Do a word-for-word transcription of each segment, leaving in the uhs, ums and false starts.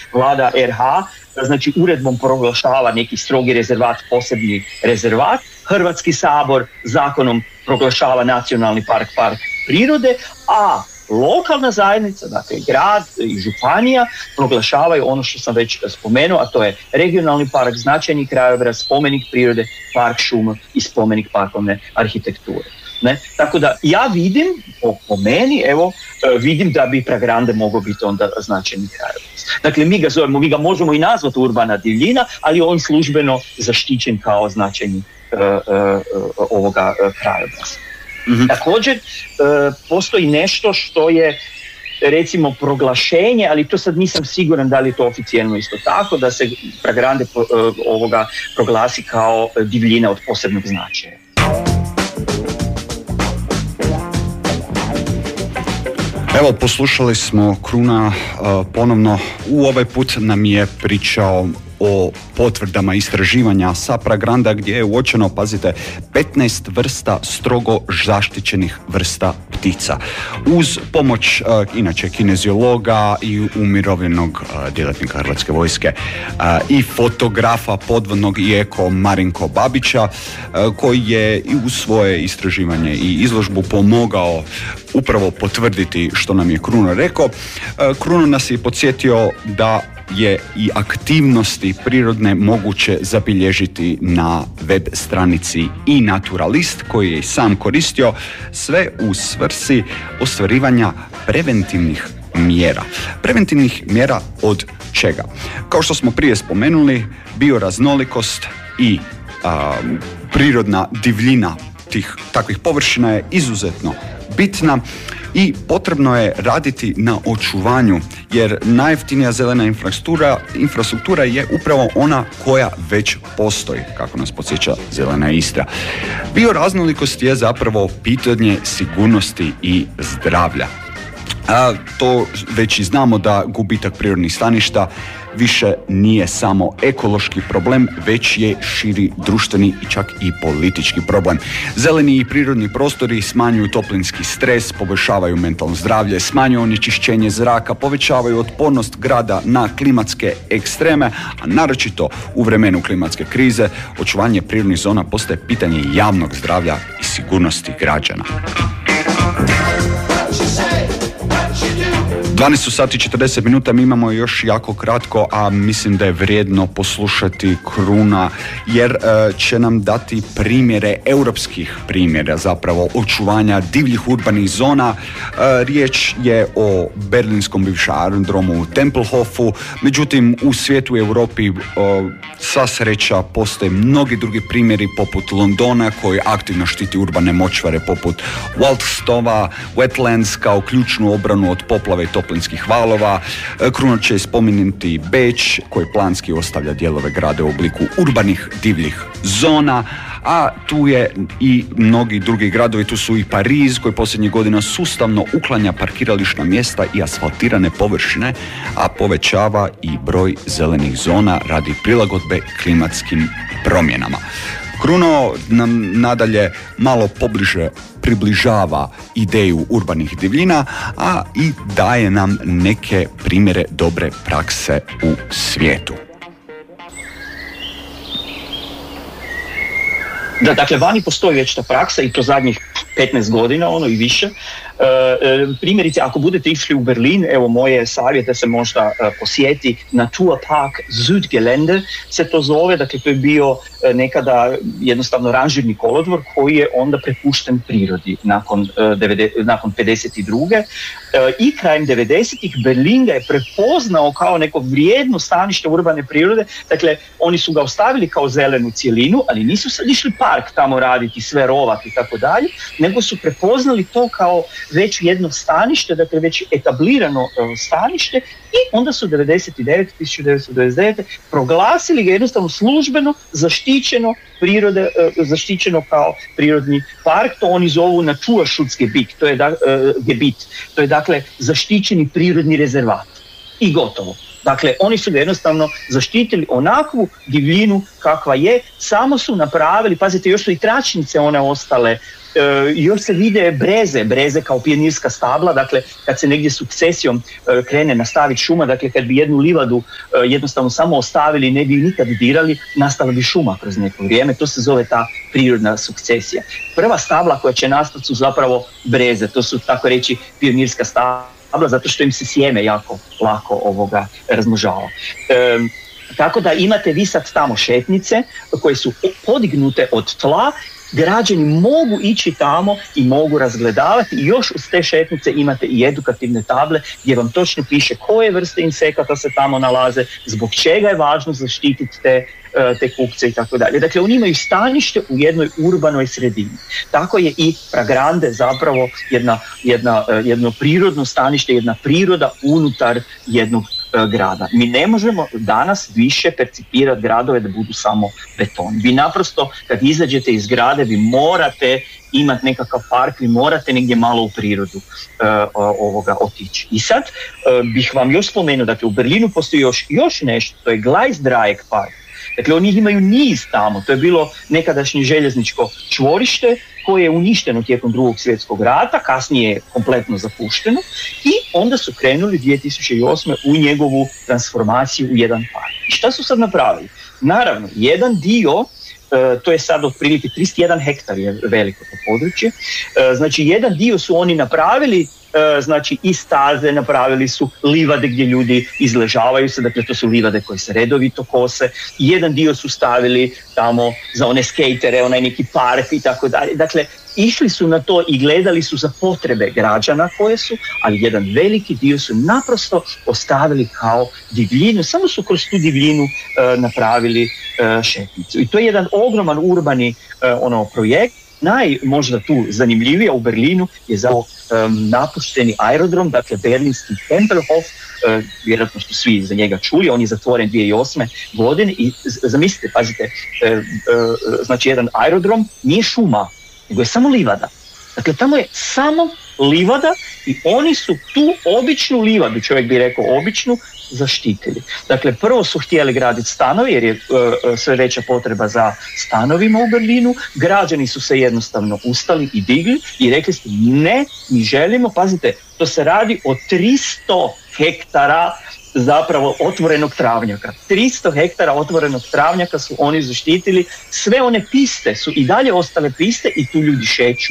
vlada R H, znači uredbom proglašava neki strogi rezervat, posebni rezervat, Hrvatski sabor zakonom proglašava nacionalni park, park prirode, a lokalna zajednica, dakle grad i županija proglašavaju ono što sam već spomenuo, a to je regionalni park, značajni krajobraz, spomenik prirode, park šuma i spomenik parkovne arhitekture. Ne? Tako da ja vidim, po, po meni, evo, vidim da bi Pragrande moglo biti onda značajni krajobraz. Dakle, mi ga zovemo, mi ga možemo i nazvati urbana divljina, ali on službeno zaštićen kao značajni uh, uh, ovoga uh, krajobraza. Mm-hmm. Također, uh, postoji nešto što je, recimo, proglašenje, ali to sad nisam siguran da li je to oficijelno isto tako, da se Pragrande uh, ovoga proglasi kao divljina od posebnog značaja. Evo, poslušali smo Kruna uh, ponovno. U ovaj put nam je pričao o potvrdama istraživanja sa Pragranda gdje je uočeno, pazite, petnaest vrsta strogo zaštićenih vrsta ptica. Uz pomoć, uh, inače, kineziologa i umirovljenog uh, djelatnika Hrvatske vojske uh, i fotografa podvodnog i eko Marinko Babića, uh, koji je i u svoje istraživanje i izložbu pomogao upravo potvrditi što nam je Kruno rekao. Uh, Kruno nas je podsjetio da je i aktivnosti prirodne moguće zabilježiti na web stranici i Naturalist, koji je i sam koristio, sve u svrsi ostvarivanja preventivnih mjera. Preventivnih mjera od čega? Kao što smo prije spomenuli, bioraznolikost i a, prirodna divljina tih takvih površina je izuzetno bitna i potrebno je raditi na očuvanju, jer najjeftinija zelena infrastruktura, infrastruktura je upravo ona koja već postoji, kako nas podsjeća Zelena Istra. Bioraznolikost je zapravo pitanje sigurnosti i zdravlja. A to već i znamo da gubitak prirodnih staništa više nije samo ekološki problem, već je širi društveni i čak i politički problem. Zeleni i prirodni prostori smanjuju toplinski stres, poboljšavaju mentalno zdravlje, smanjuju onečišćenje zraka, povećavaju otpornost grada na klimatske ekstreme, a naročito u vremenu klimatske krize očuvanje prirodnih zona postaje pitanje javnog zdravlja i sigurnosti građana. dvanaest sati i četrdeset minuta, mi imamo još jako kratko, a mislim da je vrijedno poslušati Kruna, jer uh, će nam dati primjere, europskih primjera zapravo očuvanja divljih urbanih zona. Uh, riječ je o berlinskom bivšem aerodromu u Tempelhofu, međutim u svijetu i Europi uh, sva sreća postoje mnogi drugi primjeri poput Londona koji aktivno štiti urbane močvare poput Waldstova, Wetlands kao ključnu obranu od poplave i toplinskih valova. Kruna će spomenuti Beč koji planski ostavlja dijelove grada u obliku urbanih divljih zona, a tu je i mnogi drugi gradovi, tu su i Pariz koji posljednjih godina sustavno uklanja parkirališna mjesta i asfaltirane površine, a povećava i broj zelenih zona radi prilagodbe klimatskim promjenama. Kruno nam nadalje malo pobliže približava ideju urbanih divljina, a i daje nam neke primjere dobre prakse u svijetu. Da, dakle, vani postoji već ta praksa i to zadnjih petnaest godina, ono i više. E, e, primjerice, ako budete išli u Berlin, evo moje savjete se možda e, posjeti Naturpark Südgelände se to zove, dakle to je bio e, nekada jednostavno ranžirni kolodvor koji je onda prepušten prirodi nakon, e, devede, nakon pedeset druge. E, I krajem devedesetih Berlin ga je prepoznao kao neko vrijedno stanište urbane prirode, dakle oni su ga ostavili kao zelenu cjelinu, ali nisu sad išli park tamo raditi, sve rovati i tako dalje, nego su prepoznali to kao već jedno stanište, dakle već etablirano uh, stanište i onda su tisuću devetsto devedeset devete proglasili ga jednostavno službeno zaštićeno prirode, uh, zaštićeno kao prirodni park, to oni zovu Naturschutzgebiet, to je da, uh, Gebiet, to je dakle zaštićeni prirodni rezervat i gotovo. Dakle, oni su ga jednostavno zaštitili onakvu divljinu kakva je, samo su napravili, pazite, još su i tračnice one ostale još se vide breze, breze kao pionirska stabla, dakle kad se negdje sukcesijom krene nastaviti šuma, dakle kad bi jednu livadu jednostavno samo ostavili, ne bi ju nikad dirali, nastala bi šuma kroz neko vrijeme, to se zove ta prirodna sukcesija. Prva stabla koja će nastati su zapravo breze, to su tako reći pionirska stabla, zato što im se sjeme jako lako ovoga razmnožava. E, tako da imate vi sad tamo šetnice koje su podignute od tla, građani mogu ići tamo i mogu razgledavati i još uz te šetnice imate i edukativne table gdje vam točno piše koje vrste insekata se tamo nalaze, zbog čega je važno zaštititi te, te kukce i tako dalje. Dakle, oni imaju stanište u jednoj urbanoj sredini. Tako je i Pragrande zapravo jedna, jedna, jedno prirodno stanište, jedna priroda unutar jednog grada. Mi ne možemo danas više percipirati gradove da budu samo beton. Vi naprosto kad izađete iz grade vi morate imati nekakav park, vi morate negdje malo u prirodu uh, ovoga otići. I sad uh, bih vam još spomenuo, dakle u Berlinu postoji još, još nešto, to je Gleisdreieck park. Dakle, oni imaju niz tamo, to je bilo nekadašnje željezničko čvorište koje je uništeno tijekom drugog svjetskog rata, kasnije je kompletno zapušteno i onda su krenuli dvije tisuće osme u njegovu transformaciju u jedan park. I šta su sad napravili? Naravno, jedan dio, e, to je sad otprilike trideset jedan hektar je veliko to područje, e, znači jedan dio su oni napravili, E, znači i staze, napravili su livade gdje ljudi izležavaju se, dakle to su livade koje se redovito kose, jedan dio su stavili tamo za one skejtere, onaj neki park i tako dalje, dakle išli su na to i gledali su za potrebe građana koje su, ali jedan veliki dio su naprosto ostavili kao divljinu, samo su kroz tu divljinu e, napravili e, šetnicu i to je jedan ogroman urbani e, ono projekt. Naj možda tu zanimljivije u Berlinu je za um, napušteni aerodrom, dakle berlinski Tempelhof, uh, vjerojatno što svi za njega čuli, on je zatvoren dvije tisuće osme godine i zamislite, pazite, uh, uh, znači jedan aerodrom nije šuma, nego je samo livada. Dakle, tamo je samo livada i oni su tu običnu livadu, čovjek bi rekao običnu, zaštitili. Dakle, prvo su htjeli graditi stanovi jer je uh, sve veća potreba za stanovima u Berlinu. Građani su se jednostavno ustali i digli i rekli ste ne, mi želimo, pazite, to se radi o tristo hektara zapravo otvorenog travnjaka. tristo hektara otvorenog travnjaka su oni zaštitili, sve one piste su i dalje ostale piste i tu ljudi šeću,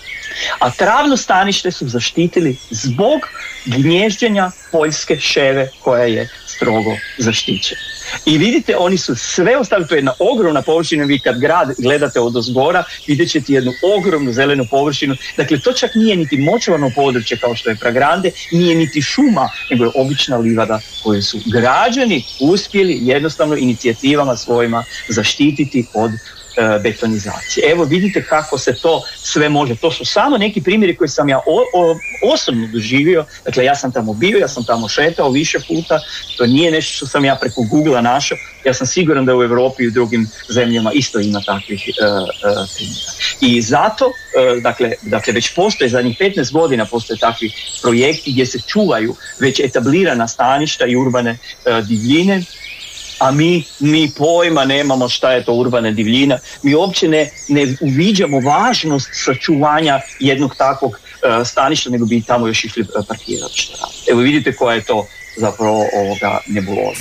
a travno stanište su zaštitili zbog gnježđenja poljske ševe koja je strogo zaštićena. I vidite, oni su sve ostavili, to je jedna ogromna površina, vi kad grad gledate odozgora, vidjet ćete jednu ogromnu zelenu površinu, dakle to čak nije niti močvarno područje kao što je Pragrande, nije niti šuma, nego je obična livada koju su građani uspjeli jednostavno inicijativama svojima zaštititi od betonizacije. Evo vidite kako se to sve može. To su samo neki primjeri koje sam ja o, o, osobno doživio. Dakle, ja sam tamo bio, ja sam tamo šetao više puta. To nije nešto što sam ja preko Googlea našao. Ja sam siguran da u Europi i u drugim zemljama isto ima takvih uh, uh, primjera. I zato, uh, dakle, dakle, već postoje, zadnjih petnaest godina postoje takvi projekti gdje se čuvaju već etablirana staništa i urbane uh, divljine, a mi, mi pojma nemamo šta je to urbana divljina. Mi uopće ne, ne uviđamo važnost sačuvanja jednog takvog uh, staništa, nego bi tamo još išli uh, parkirati što radi. Evo vidite koja je to zapravo ovoga nebuloza.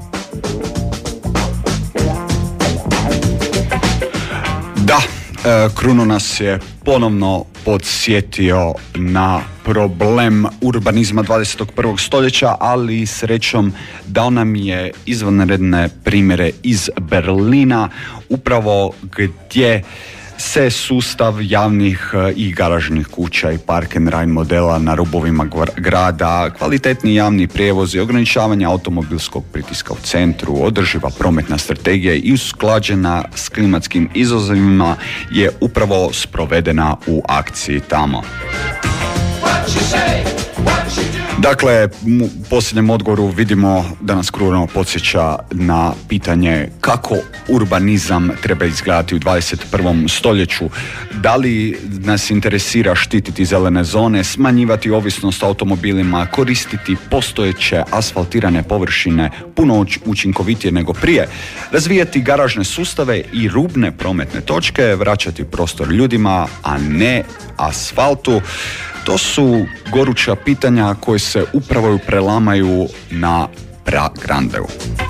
Da, Kruno nas je ponovno podsjetio na problem urbanizma dvadeset prvog stoljeća, ali srećom dao nam je izvanredne primjere iz Berlina, upravo gdje se sustav javnih i garažnih kuća i park and ride modela na rubovima grada, kvalitetni javni prijevoz i ograničavanje automobilskog pritiska u centru, održiva prometna strategija i usklađena s klimatskim izazovima je upravo sprovedena u akciji tamo. What you say, what you do. Dakle, u posljednjem odgovoru vidimo da nas Kruno podsjeća na pitanje kako urbanizam treba izgledati u dvadeset prvom stoljeću. Da li nas interesira štititi zelene zone, smanjivati ovisnost o automobilima, koristiti postojeće asfaltirane površine puno učinkovitije nego prije, razvijati garažne sustave i rubne prometne točke, vraćati prostor ljudima, a ne asfaltu. To su goruća pitanja koje se upravo prelamaju na Pra-Grandeu.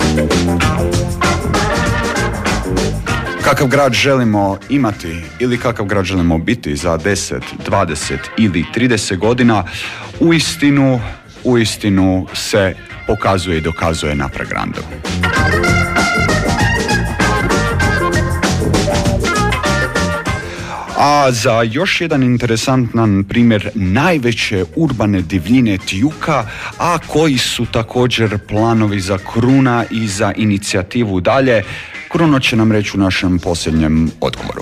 Kakav grad želimo imati ili kakav grad želimo biti za deset, dvadeset ili trideset godina, uistinu, uistinu se pokazuje i dokazuje na Pra-Grandeu. A za još jedan interesantan primjer najveće urbane divljine Tijuka, a koji su također planovi za Kruna i za inicijativu dalje, Kruno će nam reći u našem posljednjem odgovoru.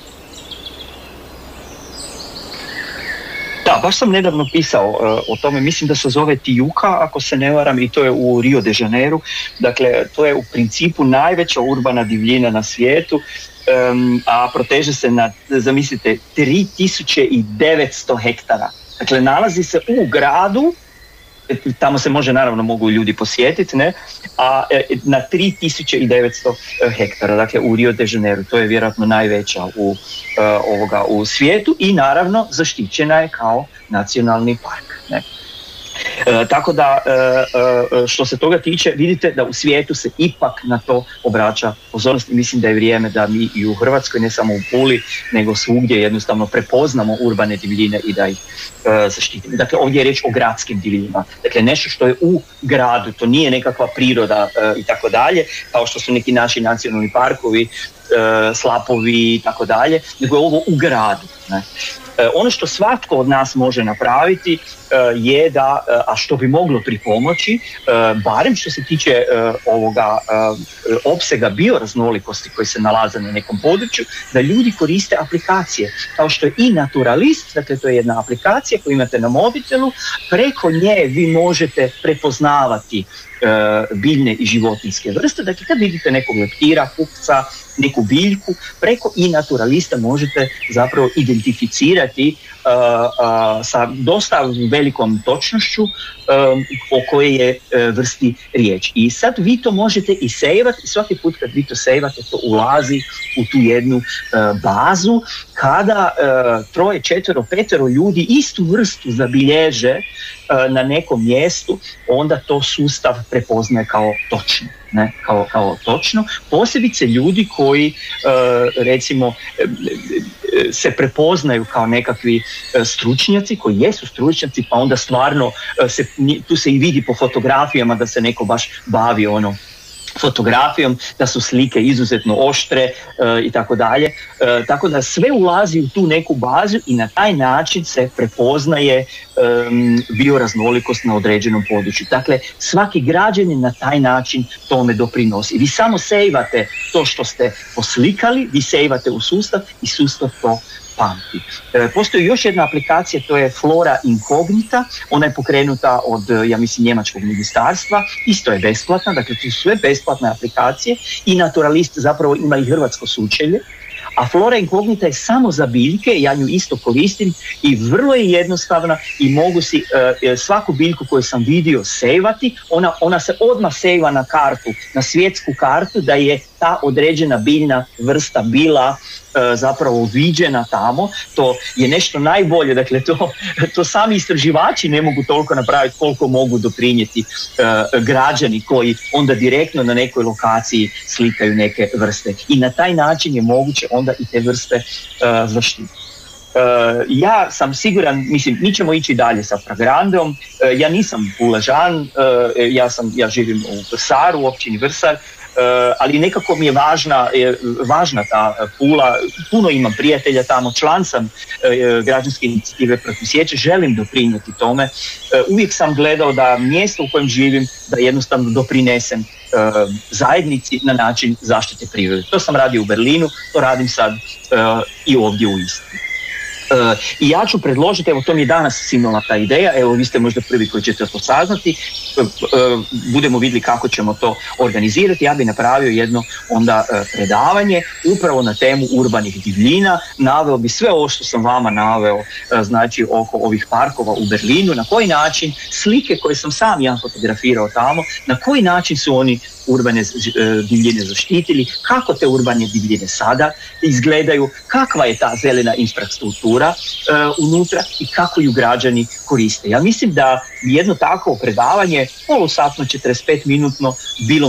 Da, baš sam nedavno pisao uh, o tome, mislim da se zove Tijuka, ako se ne varam, i to je u Rio de Janeiru. Dakle, to je u principu najveća urbana divljina na svijetu, um, a proteže se na, zamislite, tri tisuće devetsto hektara. Dakle, nalazi se u gradu, tamo se može, naravno, mogu ljudi posjetiti, ne, a na tri tisuće devetsto hektara, dakle u Rio de Janeiru, to je vjerojatno najveća u, uh, ovoga, u svijetu i naravno zaštićena je kao nacionalni park, ne. E, tako da e, e, što se toga tiče, vidite da u svijetu se ipak na to obraća pozornost i mislim da je vrijeme da mi i u Hrvatskoj, ne samo u Puli, nego svugdje jednostavno prepoznamo urbane divljine i da ih e, zaštitimo. Dakle, ovdje je riječ o gradskim divljinama. Dakle, nešto što je u gradu, to nije nekakva priroda e, i tako dalje, kao što su neki naši nacionalni parkovi, e, slapovi i tako dalje, nego je ovo u gradu, ne. Ono što svatko od nas može napraviti je da, a što bi moglo pripomoći, barem što se tiče ovoga opsega bioraznolikosti koji se nalaze na nekom području, da ljudi koriste aplikacije, kao što je i Naturalist, dakle to je jedna aplikacija koju imate na mobitelu, preko nje vi možete prepoznavati biljne i životinjske vrste. Dakle, kad vidite nekog leptira, kukca, neku biljku, preko i Naturalista možete zapravo identificirati uh, uh, sa dosta velikom točnošću um, o kojoj je uh, vrsti riječ. I sad vi to možete i sejvati, i svaki put kad vi to sejvate, to ulazi u tu jednu uh, bazu. Kada uh, troje, četvero, petero ljudi istu vrstu zabilježe uh, na nekom mjestu, onda to sustav prepoznaje kao točno. Ne, kao, kao točno, posebice ljudi koji e, recimo e, se prepoznaju kao nekakvi e, stručnjaci, koji jesu stručnjaci, pa onda stvarno e, se, tu se i vidi po fotografijama da se neko baš bavi ono fotografijom, da su slike izuzetno oštre e, i tako dalje. E, tako da sve ulazi u tu neku bazu i na taj način se prepoznaje e, bioraznolikost na određenom području. Dakle, svaki građanin na taj način tome doprinosi. Vi samo sejvate to što ste poslikali, vi sejvate u sustav i sustav to pamti. E, postoji još jedna aplikacija, to je Flora Incognita, ona je pokrenuta od, ja mislim, njemačkog ministarstva, isto je besplatna, dakle to su sve besplatne aplikacije i Naturalist zapravo ima i hrvatsko sučelje, a Flora Incognita je samo za biljke, ja nju isto koristim i vrlo je jednostavna i mogu si e, svaku biljku koju sam vidio sejvati, ona, ona se odmah sejva na kartu, na svjetsku kartu, da je ta određena biljna vrsta bila e, zapravo viđena tamo. To je nešto najbolje, dakle to, to sami istraživači ne mogu toliko napraviti koliko mogu doprinijeti e, građani koji onda direktno na nekoj lokaciji slikaju neke vrste i na taj način je moguće onda i te vrste e, zaštiti. Uh, ja sam siguran, mislim, mi ćemo ići dalje sa Pra-Grandeom, uh, ja nisam Puležan, uh, ja, sam, ja živim u Vrsaru, u općini Vrsar, uh, ali nekako mi je važna, je važna ta Pula, puno imam prijatelja tamo, član sam uh, građanske inicijative protiv sječe, želim doprinijeti tome, uh, uvijek sam gledao da mjesto u kojem živim, da jednostavno doprinesem uh, zajednici na način zaštite prirode. To sam radio u Berlinu, to radim sad uh, i ovdje u Istri. I ja ću predložiti, evo to mi je danas sinula ta ideja, evo vi ste možda prvi koji ćete to saznati, budemo vidjeli kako ćemo to organizirati, ja bi napravio jedno onda predavanje upravo na temu urbanih divljina, naveo bi sve ovo što sam vama naveo, znači oko ovih parkova u Berlinu, na koji način slike koje sam sam ja fotografirao tamo, na koji način su oni urbane divljine zaštitili, kako te urbane divljine sada izgledaju, kakva je ta zelena infrastruktura uh, unutra i kako ju građani koriste. Ja mislim da jedno takvo predavanje, polusatno, četrdeset pet minutno, bilo